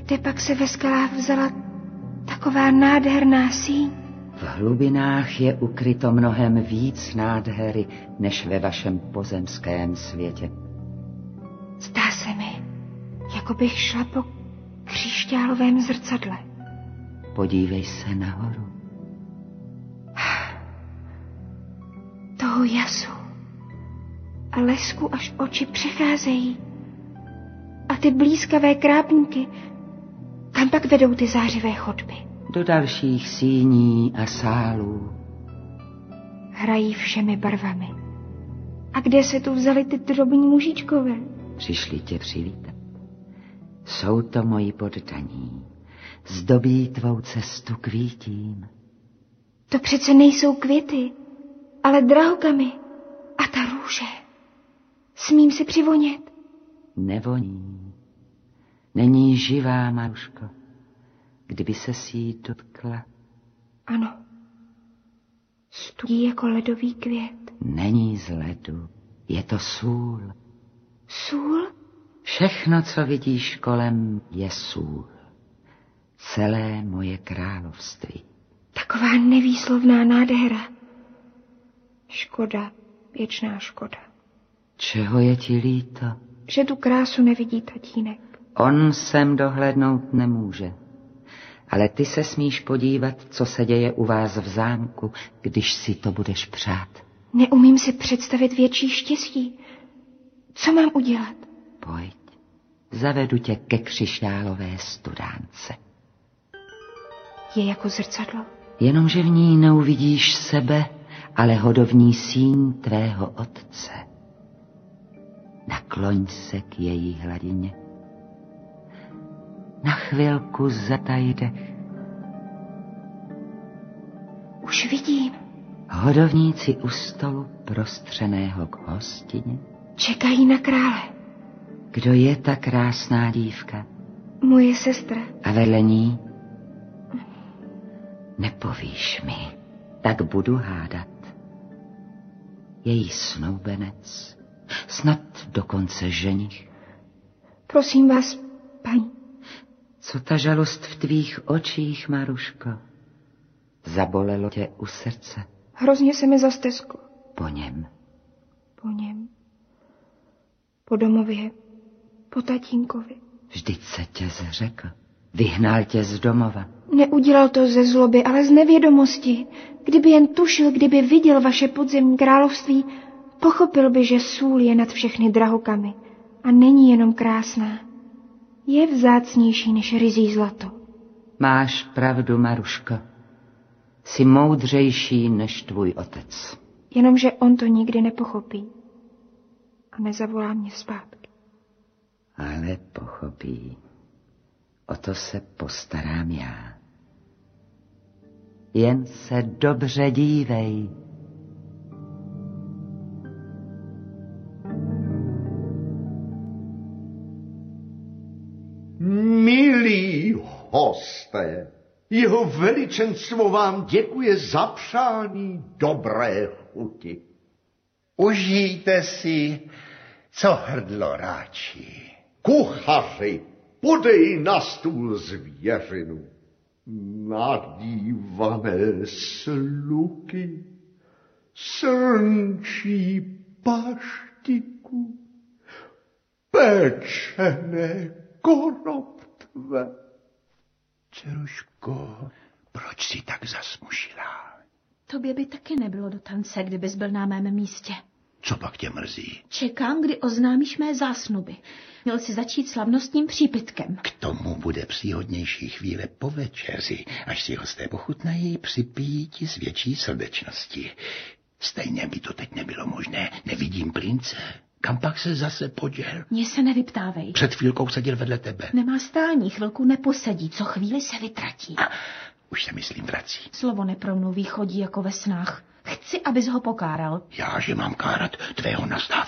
Kde pak se ve skalách vzala taková nádherná síň? V hlubinách je ukryto mnohem víc nádhery, než ve vašem pozemském světě. Zdá se mi, jako bych šla po křišťálovém zrcadle. Podívej se nahoru. Toho jasu a lesku až oči přecházejí. A ty blízkavé krápníky, kam pak vedou ty zářivé chodby? Do dalších síní a sálů. Hrají všemi barvami. A kde se tu vzali ty drobní mužičkové? Přišli tě přivítat. Jsou to moji poddaní. Zdobí tvou cestu kvítím. To přece nejsou květy, ale drahokamy. A ta růže. Smím si přivonět? Nevoní. Není živá, Maruško. Kdyby se jí dotkla. Ano. Studí jako ledový květ. Není z ledu. Je to sůl. Sůl? Všechno, co vidíš kolem, je sůl. Celé moje království. Taková nevýslovná nádhera. Škoda, věčná škoda. Čeho je ti líto? Že tu krásu nevidí tatínek. On sem dohlédnout nemůže. Ale ty se smíš podívat, co se děje u vás v zámku, když si to budeš přát. Neumím si představit větší štěstí. Co mám udělat? Pojď, zavedu tě ke křišťálové studánce. Je jako zrcadlo? Jenomže v ní neuvidíš sebe, ale hodovní síň tvého otce. Nakloň se k její hladině. Na chvilku zataj dech. Už vidím. Hodovníci u stolu prostřeného k hostině. Čekají na krále. Kdo je ta krásná dívka? Moje sestra. A vedle ní? Nepovíš mi, tak budu hádat. Její snoubenec, snad dokonce ženich. Prosím vás, paní. Co ta žalost v tvých očích, Maruško? Zabolelo tě u srdce? Hrozně se mi zastesklo. Po něm. Po něm. Po domově. Po tatínkovi. Vždyť se tě zřekl. Vyhnal tě z domova. Neudělal to ze zloby, ale z nevědomosti. Kdyby jen tušil, kdyby viděl vaše podzemní království, pochopil by, že sůl je nad všechny drahokamy a není jenom krásná. Je vzácnější než ryzí zlato. Máš pravdu, Maruško. Jsi moudřejší než tvůj otec. Jenomže on to nikdy nepochopí. A nezavolá mě zpátky. Ale pochopí. O to se postarám já. Jen se dobře dívej. Milí hosté, jeho veličenstvo vám děkuje za přání dobré chuti. Užijte si, co hrdlo ráčí. Kuchaři, podej na stůl zvěřinu. Nadývané sluky, srnčí paštiku, pečené konoptve. Dceruško, proč jsi tak zasmušilá? Tobě by taky nebylo do tance, kdybys byl na mém místě. Co pak tě mrzí? Čekám, kdy oznámíš mé zásnuby. Měl si začít slavnostním přípitkem. K tomu bude příhodnější chvíle po večeři, až si hosté pochutnají, připijí ti s větší srdečnosti. Stejně by to teď nebylo možné, nevidím prince. Kam pak se zase poděl? Mně se nevyptávej. Před chvílkou seděl vedle tebe. Nemá stání, chvilku neposedí, co chvíli se vytratí. Už se myslím vrací. Slovo nepromluví, chodí jako ve snách. Chci, abys ho pokáral. Já, že mám kárat, tvého nastává.